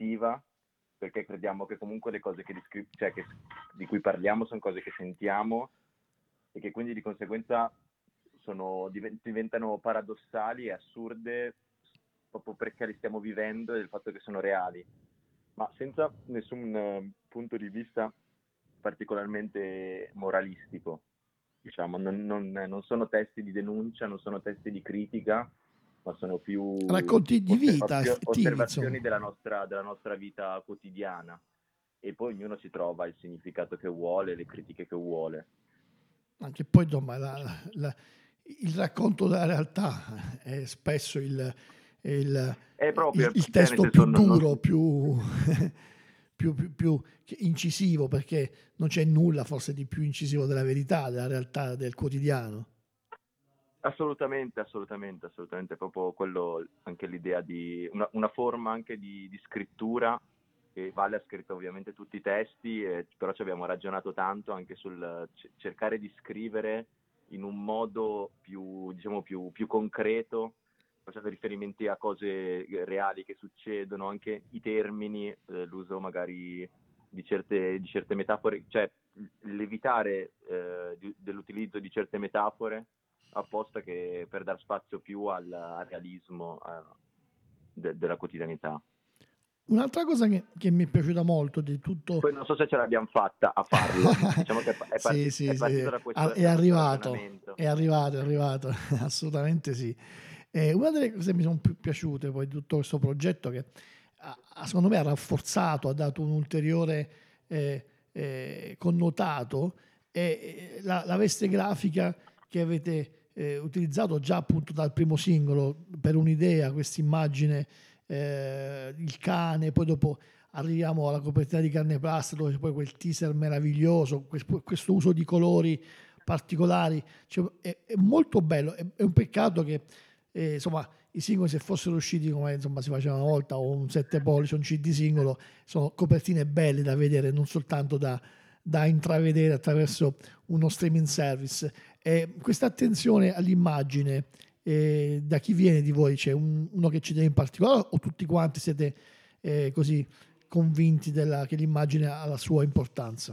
descrittiva, perché crediamo che comunque le cose di cui parliamo sono cose che sentiamo e che quindi di conseguenza diventano paradossali e assurde proprio perché li stiamo vivendo e il fatto che sono reali, ma senza nessun punto di vista particolarmente moralistico. Diciamo, non sono testi di denuncia, non sono testi di critica, ma sono più racconti di vita effettivi, osservazioni della nostra vita quotidiana, e poi ognuno si trova il significato che vuole, le critiche che vuole. Anche poi insomma, il racconto della realtà è spesso il testo più duro, più incisivo, perché non c'è nulla forse di più incisivo della verità, della realtà del quotidiano. Assolutamente, proprio quello, anche l'idea di una forma anche di scrittura, che Vale ha scritto ovviamente tutti i testi, però ci abbiamo ragionato tanto anche sul cercare di scrivere in un modo più, diciamo, più concreto, facendo riferimenti a cose reali che succedono, anche i termini, l'uso magari di certe metafore, cioè l'evitare dell'utilizzo di certe metafore apposta che per dar spazio più al realismo della quotidianità. Un'altra cosa che mi è piaciuta molto di tutto... Poi non so se ce l'abbiamo fatta a farlo, diciamo che è partito da questo ragionamento. È arrivato, assolutamente sì. Una delle cose che mi sono più piaciute poi di tutto questo progetto, che secondo me ha rafforzato, ha dato un ulteriore connotato, è la veste grafica che avete utilizzato già appunto dal primo singolo, per un'idea, questa immagine, il cane, poi dopo arriviamo alla copertina di Carne Plasta, dove c'è poi quel teaser meraviglioso, questo uso di colori particolari, cioè, è molto bello. È un peccato che insomma i singoli, se fossero usciti come insomma si faceva una volta, o un 7 pollici, un CD singolo, sono copertine belle da vedere, non soltanto da intravedere attraverso uno streaming service. Questa attenzione all'immagine, da chi viene di voi? C'è uno che ci tiene in particolare, o tutti quanti siete così convinti che l'immagine ha la sua importanza?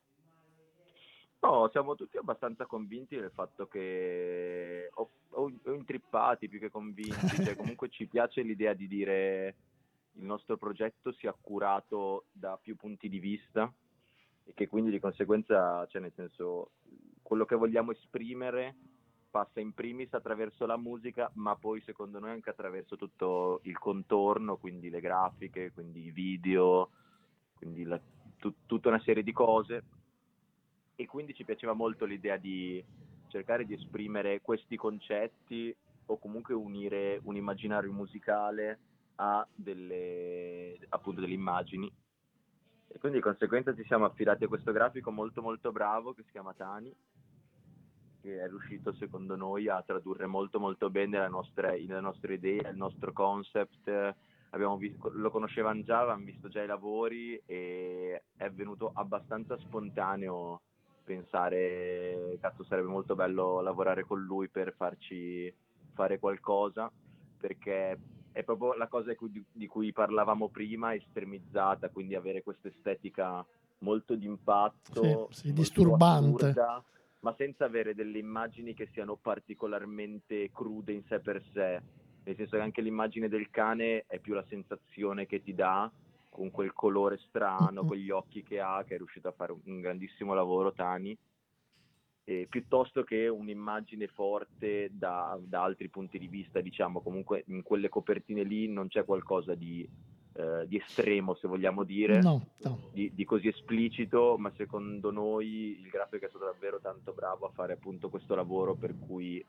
No, siamo tutti abbastanza convinti del fatto che o intrippati più che convinti, cioè comunque ci piace l'idea di dire il nostro progetto sia curato da più punti di vista e che quindi di conseguenza, cioè nel senso, quello che vogliamo esprimere passa in primis attraverso la musica, ma poi secondo noi anche attraverso tutto il contorno, quindi le grafiche, quindi i video, quindi tutta una serie di cose. E quindi ci piaceva molto l'idea di cercare di esprimere questi concetti o comunque unire un immaginario musicale a appunto delle immagini. E quindi di conseguenza ci siamo affidati a questo grafico molto molto bravo che si chiama Tani, che è riuscito secondo noi a tradurre molto molto bene le nostre idee, il nostro concept. Lo conoscevano già, avevamo visto già i lavori e è venuto abbastanza spontaneo pensare, cazzo, sarebbe molto bello lavorare con lui per farci fare qualcosa, perché è proprio la cosa di cui parlavamo prima, estremizzata, quindi avere questa estetica molto d'impatto, sì, molto disturbante. assurda, ma senza avere delle immagini che siano particolarmente crude in sé per sé, nel senso che anche l'immagine del cane è più la sensazione che ti dà, con quel colore strano, quegli occhi che ha, che è riuscito a fare un grandissimo lavoro Tani, piuttosto che un'immagine forte da altri punti di vista. Diciamo, comunque in quelle copertine lì non c'è qualcosa di estremo, se vogliamo dire, no. di così esplicito, ma secondo noi il grafico è stato davvero tanto bravo a fare appunto questo lavoro per cui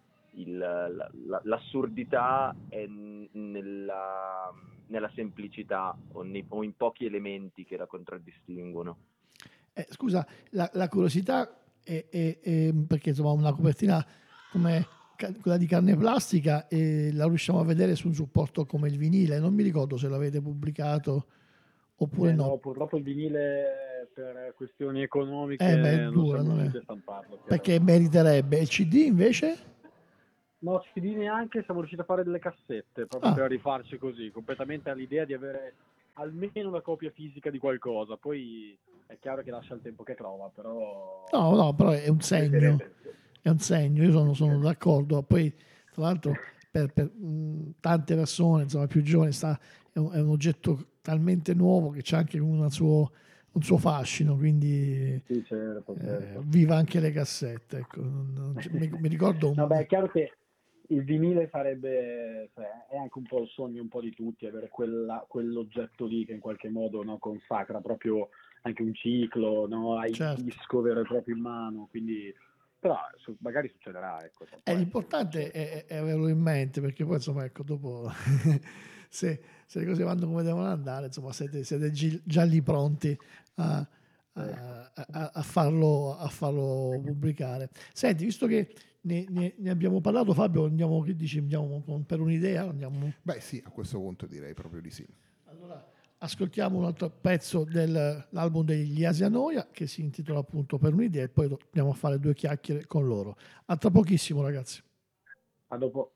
l'assurdità è nella semplicità o in pochi elementi che la contraddistinguono. Scusa, la curiosità è perché insomma una copertina come quella di Carne Plastica, la riusciamo a vedere su un supporto come il vinile. Non mi ricordo se l'avete pubblicato oppure no. No, purtroppo il vinile per questioni economiche Ma è non dura, siamo riusciti a stamparlo. perché meriterebbe. Il CD invece? No, CD neanche, siamo riusciti a fare delle cassette proprio per rifarci così, completamente all'idea di avere almeno una copia fisica di qualcosa, poi è chiaro che lascia il tempo che trova, però... No, però è un segno, io sono d'accordo. Poi, tra l'altro, per tante persone, insomma, più giovani, è un oggetto talmente nuovo che c'è anche un suo fascino, quindi Sì, certo. viva anche le cassette. Ecco. Mi ricordo No, beh, è chiaro che il vinile sarebbe, cioè, è anche un po' il sogno un po' di tutti, avere quell'oggetto lì che in qualche modo, no, consacra proprio anche un ciclo, no? Hai certo. il disco vero e proprio in mano, quindi però magari succederà, ecco. L'importante è averlo in mente, perché poi insomma, ecco, dopo se le cose vanno come devono andare, insomma, siete già lì pronti a farlo pubblicare. Senti, visto che ne abbiamo parlato, Fabio, andiamo, che dici? Andiamo per un'idea? Andiamo... Beh sì, a questo punto direi proprio di sì. Allora, ascoltiamo un altro pezzo dell'album degli Asia Noia, che si intitola appunto Per un'idea, e poi andiamo a fare due chiacchiere con loro. A tra pochissimo, ragazzi. A dopo.